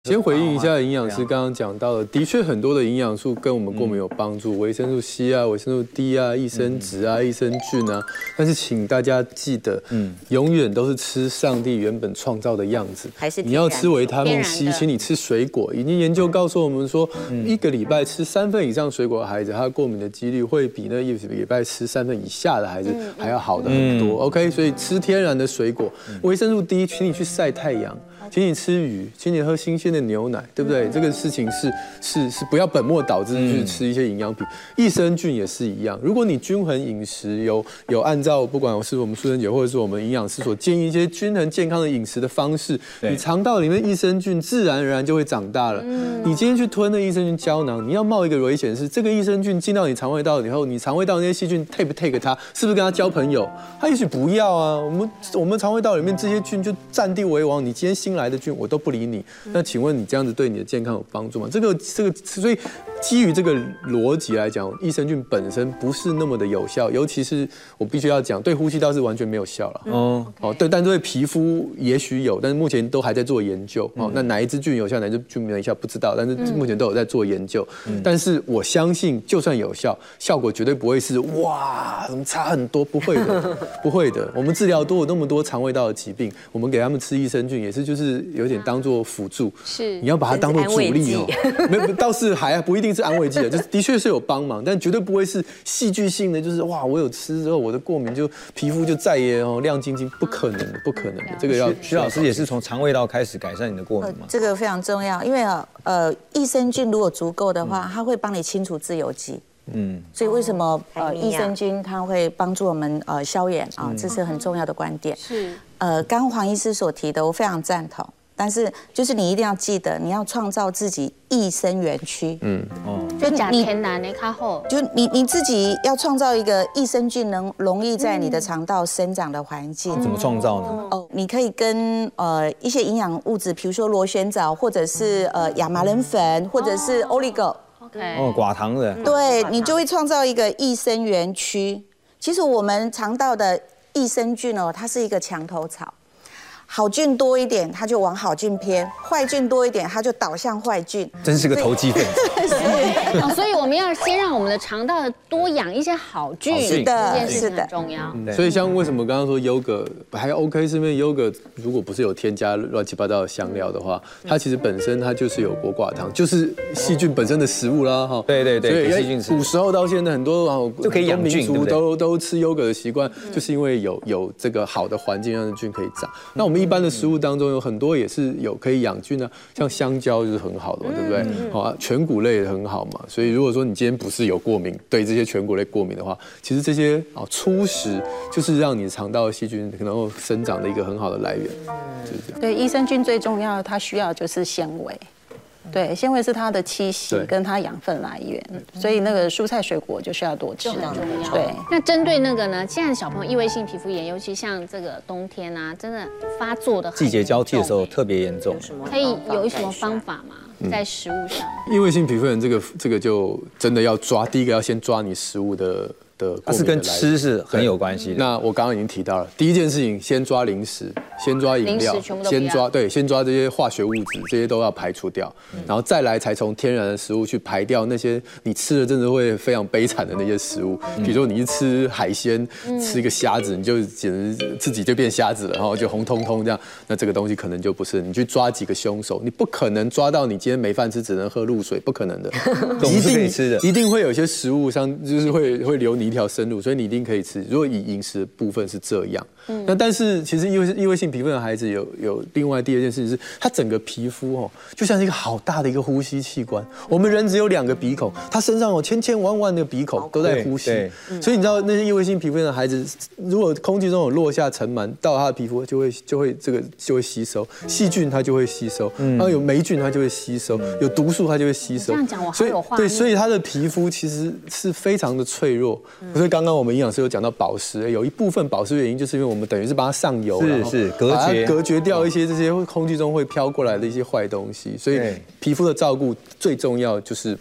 先回应一下营养师刚刚讲到的，的确很多的营养素跟我们过敏有帮助，维生素 C 啊、维生素 D 啊、益生质啊、益生菌啊。但是请大家记得，永远都是吃上帝原本创造的样子。 还是你要吃维他命 C， 请你吃水果。已经研究告诉我们说，一个礼拜吃3份以上水果的孩子，他过敏的几率会比那一个礼拜吃3份以下的孩子还要好的很多。OK， 所以吃天然的水果，维生素 D， 请你去晒太阳。请你吃鱼，请你喝新鲜的牛奶，对不对？这个事情是不要本末倒置去吃一些营养品。益生菌也是一样，如果你均衡饮食，有按照不管是我们淑珍姐或者是我们营养师所建议一些均衡健康的饮食的方式，你肠道里面益生菌自然而然就会长大了。你今天去吞那益生菌胶囊，你要冒一个危险是，这个益生菌进到你肠胃道以后，你肠胃道那些细菌 take 不 take 它，是不是跟它交朋友？它也许不要啊。我们肠胃道里面这些菌就占地为王，你今天新来的菌我都不理你，那请问你这样子对你的健康有帮助吗？这个，所以基于这个逻辑来讲，益生菌本身不是那么的有效，尤其是我必须要讲，对呼吸道是完全没有效了。对，但对皮肤也许有，但是目前都还在做研究。那哪一支菌有效，哪一支菌没有效不知道，但是目前都有在做研究。但是我相信，就算有效，效果绝对不会是哇，怎么差很多？不会的，不会的。我们治疗都有那么多肠胃道的疾病，我们给他们吃益生菌也是就是有点当做辅助， 是你要把它当做主力哦。没有，倒是还不一定是安慰剂的，就是的确是有帮忙，但绝对不会是戏剧性的，就是哇，我有吃之后我的过敏就皮肤就再也亮晶晶，不可能的，不可能的。这个要徐老师也是从肠胃道开始改善你的过敏吗？ 这个非常重要，因为益生菌如果足够的话，它会帮你清除自由基。所以为什么益生菌它会帮助我们消炎啊？这是很重要的观点。是刚黄医师所提的，我非常赞同。但是就是你一定要记得，你要创造自己益生园区。 就假天然的较好。 就你自己要创造一个益生菌能容易在你的肠道生长的环境。 怎么创造呢？ 你可以跟一些营养物质，比如说螺旋藻，或者是亚麻仁粉，或者是 oligo。 寡糖的。 对，你就会创造一个益生园区。其实我们肠道的益生菌它是一个墙头草。好菌多一点，它就往好菌偏；坏菌多一点，它就导向坏菌。 真是个投机分子。 所以我们要先让我们的肠道多养一些好菌， 是的， 这件事情很重要。 所以像为什么刚刚说优格还 OK， 是因为优格如果不是有添加乱七八糟的香料的话，它其实本身它就是有果寡糖，就是细菌本身的食物啦哈。 对， 所以细菌吃。 古时候到现在很多就可以养菌， 都吃优格的习惯，就是因为有这个好的环境让菌可以长。那我们一般的食物当中有很多也是有可以养菌啊，像香蕉就是很好的嘛，对不对？好，全谷类也很好嘛。所以如果说你今天不是有过敏，对这些全谷类过敏的话，其实这些初食就是让你肠道的细菌能够生长的一个很好的来源。就是这样。 对，益生菌最重要的，它需要就是纤维。对，纤维是它的栖息跟它养分来源，所以那个蔬菜水果就需要多吃。 很重要。 对， 那针对那个呢，现在小朋友异位性皮肤炎，尤其像这个冬天啊，真的发作的季节交替的时候特别严重。 可以有什么方法吗？在食物上， 异位性皮肤炎这个就真的要抓，第一个要先抓你食物的它是跟吃是很有关系的。 那我刚刚已经提到了，第一件事情先抓零食，先抓饮料，先抓这些化学物质，这些都要排除掉，然后再来才从天然的食物去排掉那些你吃了真的会非常悲惨的那些食物。比如说你一吃海鲜，吃一个虾子，你就简直自己就变虾子了，然后就红彤彤这样，那这个东西可能就不是。你去抓几个凶手，你不可能抓到你今天没饭吃只能喝露水，不可能的。一定会有些食物上就是会留你一条生路，所以你一定可以吃。如果以饮食的部分是这样，那但是其实异位性皮肤的孩子有另外第二件事情是，他整个皮肤就像是一个好大的一个呼吸器官。我们人只有2个鼻孔，他身上有千千万万的鼻孔都在呼吸，所以你知道那些异位性皮肤的孩子，如果空气中有落下尘螨到他的皮肤，就会吸收细菌，它就会吸收，然后有霉菌它就会吸收，有毒素它就会吸收。 这样讲我好有画面。 所以他的皮肤其实是非常的脆弱。所以刚刚我们营养师有讲到保湿，有一部分保湿原因就是因为我们等于是帮它上油， 是隔绝掉一些这些空气中会飘过来的一些坏东西。所以皮肤的照顾最重要就是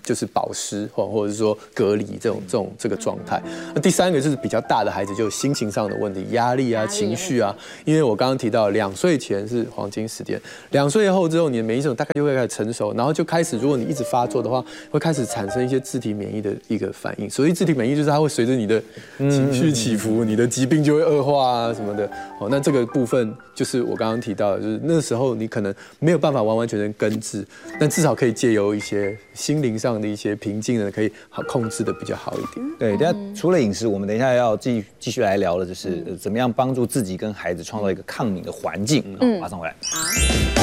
就是保湿或者是说隔离这个状态。那第3个就是比较大的孩子，就有心情上的问题，压力啊、情绪啊。因为我刚刚提到2岁前是黄金时间，2岁后之后，你的免疫系统大概就会开始成熟，然后就开始，如果你一直发作的话，会开始产生一些自体免疫的一个反应。所以自体免疫就是它会随着你的情绪起伏，你的疾病就会恶化啊什么的。那这个部分就是我刚刚提到的，就是那时候你可能没有办法完完全全根治，但至少可以借由一些心灵上的一些平静呢，可以控制的比较好一点。 对，等下除了饮食，我们等一下要继续来聊的就是怎么样帮助自己跟孩子创造一个抗敏的环境。马上回来。好。